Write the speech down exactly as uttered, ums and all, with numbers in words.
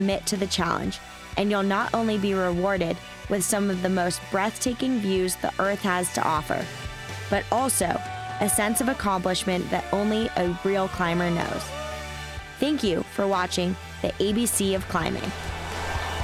commit to the challenge, and you'll not only be rewarded with some of the most breathtaking views the Earth has to offer, but also a sense of accomplishment that only a real climber knows. Thank you for watching the A B C of Climbing.